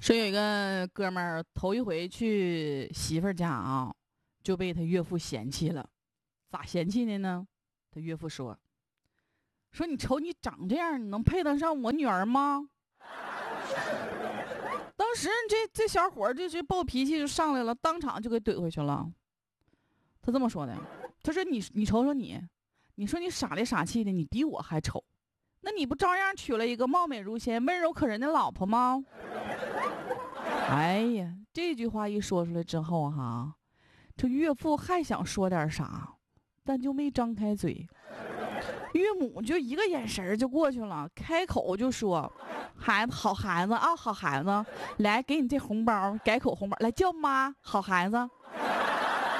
说有一个哥们儿头一回去媳妇儿家啊，就被他岳父嫌弃了。咋嫌弃的呢？他岳父说你瞅你长这样，你能配得上我女儿吗？当时这小伙儿这暴脾气就上来了，当场就给怼回去了。他这么说的，他说你瞅瞅你说你傻里傻气的，你比我还丑，那你不照样娶了一个貌美如仙、温柔可人的老婆吗？哎呀，这句话一说出来之后哈，这岳父还想说点啥，但就没张开嘴。岳母就一个眼神就过去了，开口就说：“孩子，好孩子啊，好孩子，来给你这红包，改口红包，来叫妈，好孩子。”